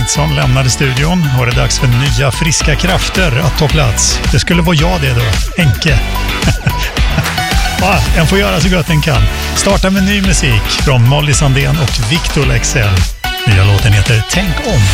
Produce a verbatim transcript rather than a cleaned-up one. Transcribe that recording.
Bengtsson lämnade studion och det är dags för nya friska krafter att ta plats. Det skulle vara jag det då, Henke. Ja, en får göra så gott en kan. Starta med ny musik från Molly Sandén och Victor Lexell. Nya låten heter Tänk om.